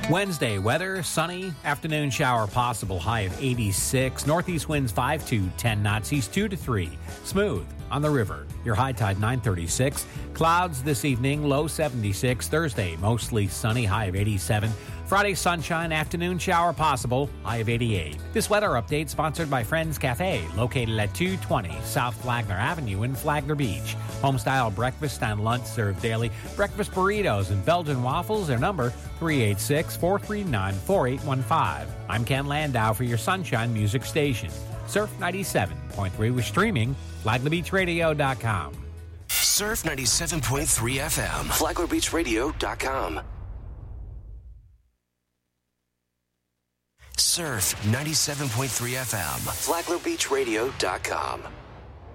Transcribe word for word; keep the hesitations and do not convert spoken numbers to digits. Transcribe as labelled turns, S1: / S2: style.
S1: Wednesday, weather, sunny, afternoon shower possible, high of eighty-six. Northeast winds five to ten knots, east two to three. Smooth on the river. Your high tide nine thirty-six. Clouds this evening, low seventy-six. Thursday, mostly sunny, high of eighty-seven. Friday, sunshine, afternoon shower possible, high of eighty-eight. This weather update sponsored by Friends Cafe, located at two twenty South Flagler Avenue in Flagler Beach. Homestyle breakfast and lunch served daily. Breakfast burritos and Belgian waffles. Their number, three eight six, four three nine, four eight one five. I'm Ken Landau for your Sunshine Music Station. Surf ninety-seven point three with streaming, flagler beach radio dot com.
S2: Surf ninety-seven point three F M, flagler beach radio dot com. Surf ninety-seven point three F M, flagler beach radio dot com.